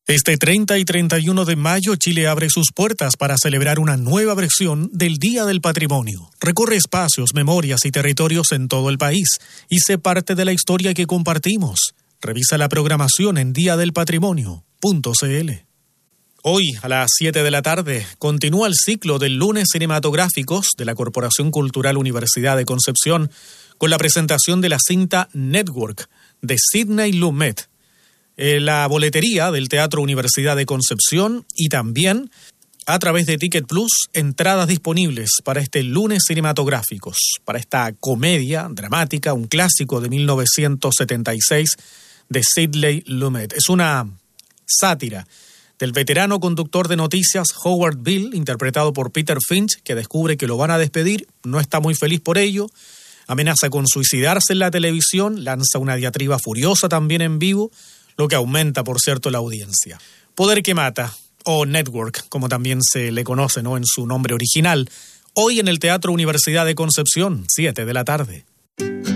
Este 30 y 31 de mayo, Chile abre sus puertas para celebrar una nueva versión del Día del Patrimonio. Recorre espacios, memorias y territorios en todo el país y sé parte de la historia que compartimos. Revisa la programación en diadelpatrimonio.cl. Hoy, a las 7 de la tarde, continúa el ciclo del Lunes Cinematográficos de la Corporación Cultural Universidad de Concepción con la presentación de la cinta Network de Sidney Lumet. La boletería del Teatro Universidad de Concepción y también a través de Ticket Plus, entradas disponibles para este Lunes Cinematográficos, para esta comedia dramática, un clásico de 1976 de Sidney Lumet. Es una sátira del veterano conductor de noticias Howard Beale, interpretado por Peter Finch, que descubre que lo van a despedir, no está muy feliz por ello, amenaza con suicidarse en la televisión, lanza una diatriba furiosa también en vivo, lo que aumenta, por cierto, la audiencia. Poder que mata, o Network, como también se le conoce, ¿no?, en su nombre original, hoy en el Teatro Universidad de Concepción, 7 de la tarde.